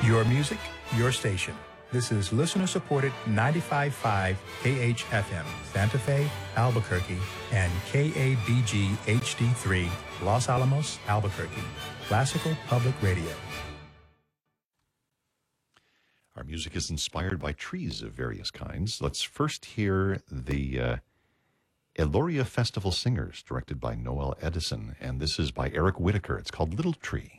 Your music, your station. This is listener-supported 95.5 KHFM, Santa Fe, Albuquerque, and KABG HD3, Los Alamos, Albuquerque. Classical Public Radio. Our music is inspired by trees of various kinds. Let's first hear the Eloria Festival Singers, directed by Noel Edison, and this is by Eric Whitaker. It's called Little Tree.